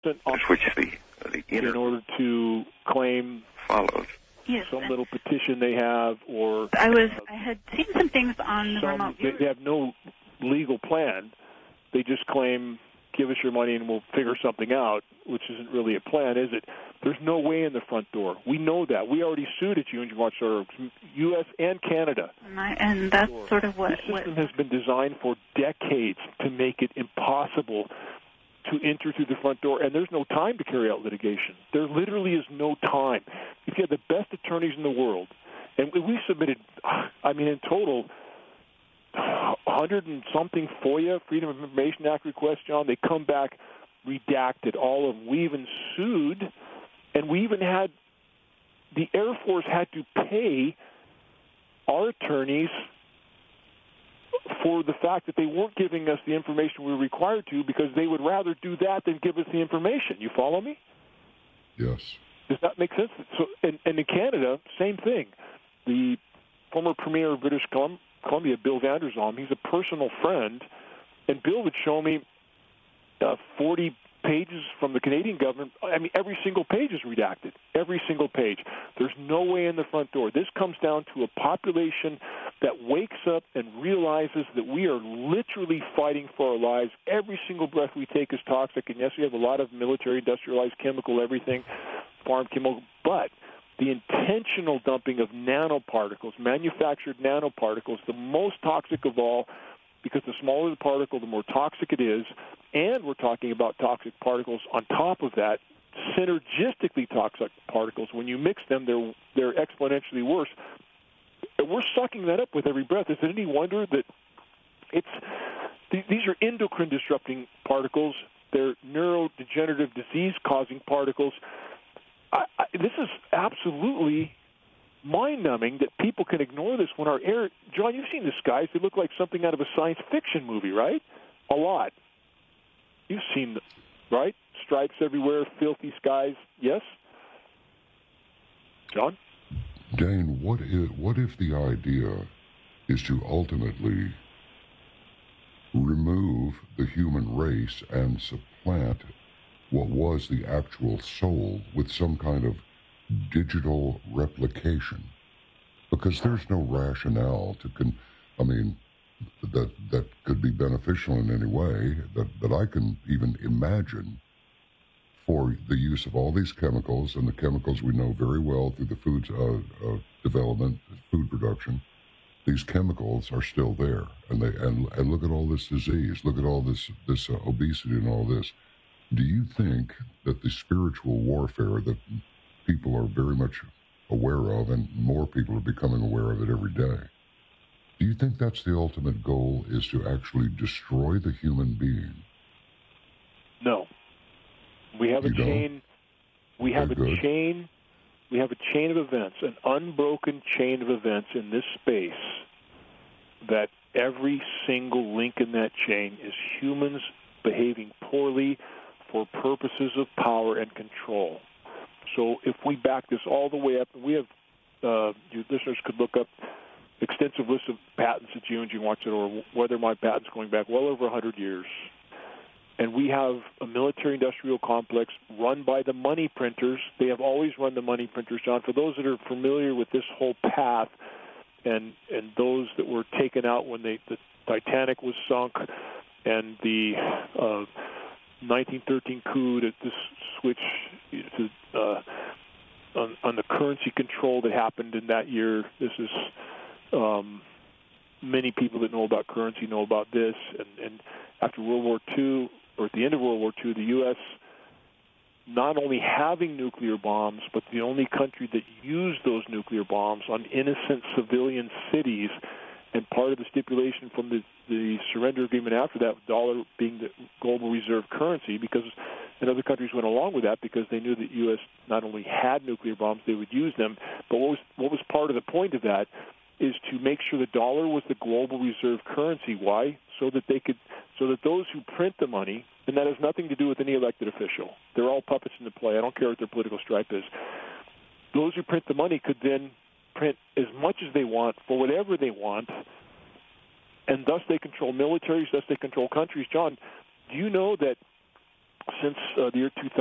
which the in order to claim follows. Yes, some little petition they have, or I had seen some things on the remote. They have no legal plan. They just claim, give us your money and we'll figure something out, which isn't really a plan, is it? There's no way in the front door. We know that. We already sued at UNGWatch, U.S. and Canada. And that's sort of what... The system has been designed for decades to make it impossible to enter through the front door, and there's no time to carry out litigation. There literally is no time. If you have the best attorneys in the world, and we submitted, in total, 100 and something FOIA, Freedom of Information Act requests, John, they come back redacted, all of them. We even sued, and we even had, the Air Force had to pay our attorneys for the fact that they weren't giving us the information we were required to, because they would rather do that than give us the information. You follow me? Yes. Does that make sense? So, and in Canada, same thing. The former Premier of British Columbia, Bill Vander Zalm, he's a personal friend, and Bill would show me 40 pages from the Canadian government. Every single page is redacted. Every single page. There's no way in the front door. This comes down to a population that wakes up and realizes that we are literally fighting for our lives. Every single breath we take is toxic, and yes, we have a lot of military, industrialized, chemical, everything, farm chemical, but the intentional dumping of nanoparticles, manufactured nanoparticles, the most toxic of all, because the smaller the particle, the more toxic it is, and we're talking about toxic particles on top of that, synergistically toxic particles. When you mix them, they're exponentially worse. And we're sucking that up with every breath. Is it any wonder that these are endocrine-disrupting particles? They're neurodegenerative disease-causing particles. This is absolutely mind-numbing that people can ignore this when our air... John, you've seen the skies. They look like something out of a science fiction movie, right? A lot. You've seen them, right? Stripes everywhere, filthy skies. Yes? John? Dane, what if the idea is to ultimately remove the human race and supplant what was the actual soul with some kind of digital replication? Because there's no rationale that could be beneficial in any way that I can even imagine for the use of all these chemicals, and the chemicals we know very well through the food development, food production. These chemicals are still there, and look at all this disease, look at all this obesity and all this. Do you think that the spiritual warfare that people are very much aware of, and more people are becoming aware of it every day, do you think that's the ultimate goal, is to actually destroy the human being? No. We have a chain. We have a chain. We have a chain of events, an unbroken chain of events in this space, that every single link in that chain is humans behaving poorly for purposes of power and control. So if we back this all the way up, we have, your listeners could look up extensive list of patents at UNGWatch, or whether my patent's going back well over 100 years. And we have a military-industrial complex run by the money printers. They have always run the money printers, John. For those that are familiar with this whole path, and those that were taken out when the Titanic was sunk, and the 1913 coup to switch to on the currency control that happened in that year. This is many people that know about currency know about this. And after World War II, or at the end of World War II, the U.S. not only having nuclear bombs, but the only country that used those nuclear bombs on innocent civilian cities. And part of the stipulation from the surrender agreement after that, the dollar being the global reserve currency, and other countries went along with that because they knew that the U.S. not only had nuclear bombs, they would use them. But what was part of the point of that is to make sure the dollar was the global reserve currency. Why? So that those who print the money, and that has nothing to do with any elected official. They're all puppets in the play. I don't care what their political stripe is. Those who print the money could then print as much as they want for whatever they want, and thus they control militaries, thus they control countries. John, do you know that since the year 2000.